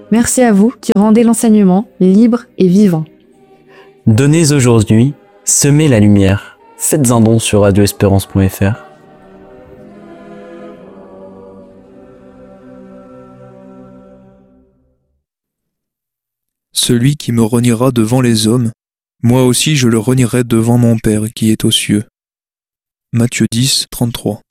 Merci à vous qui rendez l'enseignement libre et vivant. Donnez aujourd'hui, semez la lumière. Faites un don sur radioespérance.fr. Celui qui me reniera devant les hommes, moi aussi je le renierai devant mon Père qui est aux cieux. Matthieu 10, 33.